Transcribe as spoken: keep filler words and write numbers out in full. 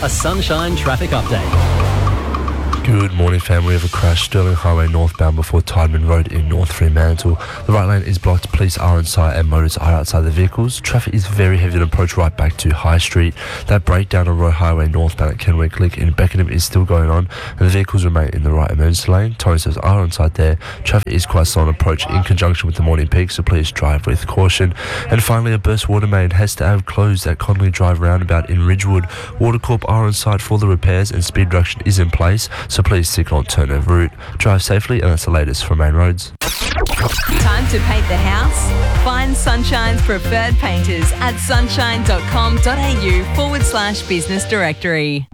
A Sunshine traffic update. Good morning, fam. We have a crash Stirling Highway northbound before Tideman Road in North Fremantle. The right lane is blocked. Police are on site and motors are outside the vehicles. Traffic is very heavy on approach right back to High Street. That breakdown on Roy Highway northbound at Kenwick Lick in Beckenham is still going on, and the vehicles remain in the right emergency lane. Towing services are on site there. Traffic is quite slow on approach in conjunction with the morning peak, so please drive with caution. And finally, a burst water main has to have closed at Connolly Drive roundabout in Ridgewood. Watercorp are on site for the repairs and speed reduction is in place, so please stick on alternate route. Drive safely, and that's the latest from Main Roads. Time to paint the house? Find Sunshine's preferred painters at sunshine.com.au forward slash business directory.